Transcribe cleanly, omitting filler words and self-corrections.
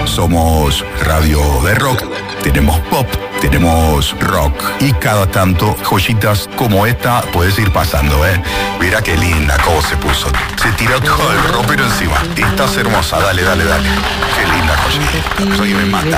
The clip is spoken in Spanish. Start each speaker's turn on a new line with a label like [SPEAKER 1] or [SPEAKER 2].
[SPEAKER 1] Somos radio de rock, tenemos pop, tenemos rock y cada tanto joyitas como esta puedes ir pasando, ¿eh? Mira qué linda cómo se puso. Se tiró todo el ropero encima. Estás hermosa, dale. Qué linda joyita. Soy me mata.